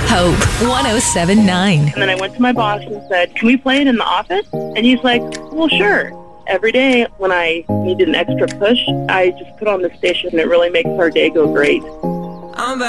Hope 107.9. And then I went to my boss and said, can we play it in the office? And he's like, well, sure. Every day when I need an extra push, I just put on the station and it really makes our day go great. I'm back.